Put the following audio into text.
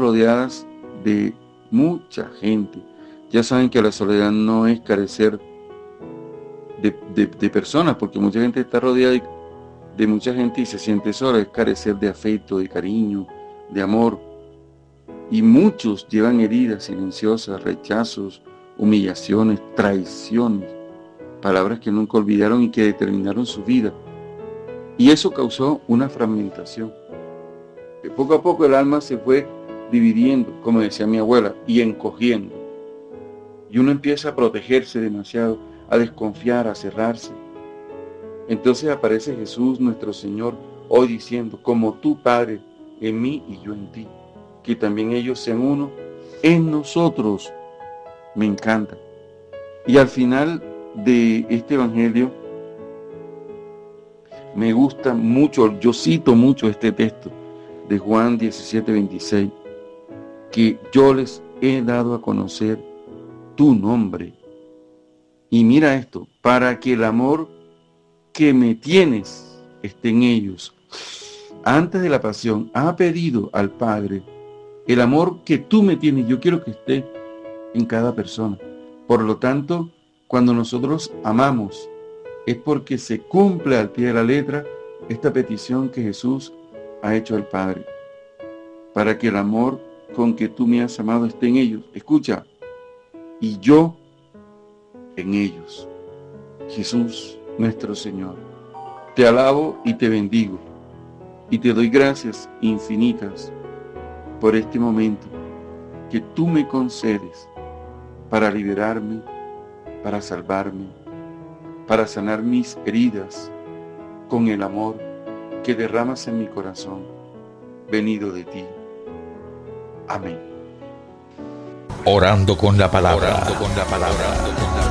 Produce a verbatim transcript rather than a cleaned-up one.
rodeadas de mucha gente. Ya saben que la soledad no es carecer de, de, de personas, porque mucha gente está rodeada de, de mucha gente y se siente sola, es carecer de afecto, de cariño, de amor. Y muchos llevan heridas silenciosas, rechazos, humillaciones, traiciones, palabras que nunca olvidaron y que determinaron su vida. Y eso causó una fragmentación. De poco a poco el alma se fue dividiendo, como decía mi abuela, y encogiendo. Y uno empieza a protegerse demasiado, a desconfiar, a cerrarse. Entonces aparece Jesús, nuestro Señor, hoy diciendo, como tú, Padre, en mí y yo en ti, que también ellos sean uno en nosotros. Me encanta. Y al final de este evangelio, me gusta mucho, yo cito mucho este texto de Juan diecisiete, veintiséis, que yo les he dado a conocer tu nombre. Y mira esto, para que el amor que me tienes esté en ellos. Antes de la pasión, ha pedido al Padre el amor que tú me tienes, yo quiero que esté en cada persona. Por lo tanto, cuando nosotros amamos, es porque se cumple al pie de la letra esta petición que Jesús ha hecho al Padre, para que el amor con que tú me has amado esté en ellos. Escucha, y yo en ellos. Jesús, nuestro Señor, te alabo y te bendigo, y te doy gracias infinitas por este momento que tú me concedes para liberarme, para salvarme, para sanar mis heridas con el amor que derramas en mi corazón, venido de ti. Amén. Orando con la palabra. Orando con la palabra.